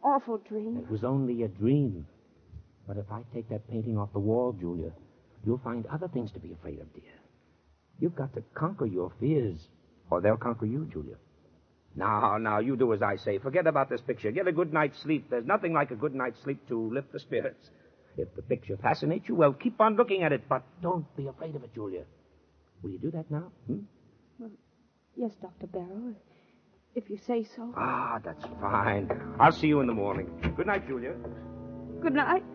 awful dream. It was only a dream. But if I take that painting off the wall, Julia, you'll find other things to be afraid of, dear. You've got to conquer your fears, or they'll conquer you, Julia. Now, you do as I say. Forget about this picture. Get a good night's sleep. There's nothing like a good night's sleep to lift the spirits. If the picture fascinates you, well, keep on looking at it, but don't be afraid of it, Julia. Will you do that now? Well, yes, Dr. Barrow, if you say so. Ah, that's fine. I'll see you in the morning. Good night, Julia. Good night.